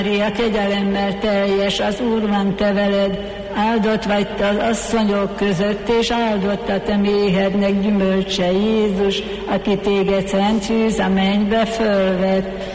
Mária, kegyelemmel teljes, az Úr van te veled, áldott vagy te az asszonyok között, és áldott a te méhednek gyümölcse Jézus, aki téged szent szűz a mennybe fölvett.